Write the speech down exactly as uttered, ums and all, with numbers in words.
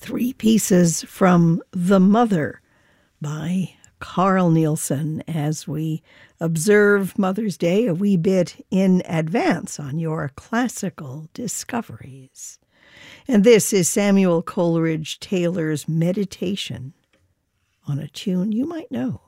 Three pieces from The Mother by Carl Nielsen as we observe Mother's Day a wee bit in advance on your classical discoveries. And this is Samuel Coleridge Taylor's Meditation on a tune you might know.